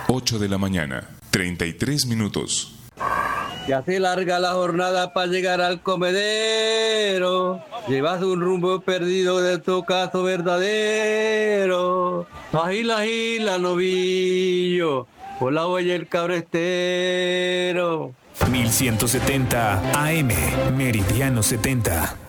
8 de la mañana, 33 minutos. Ya se larga la jornada para llegar al comedero. Llevas un rumbo perdido de tu caso verdadero. Agila, novillo, por la huella el cabrestero. 1170 AM, Meridiano 70.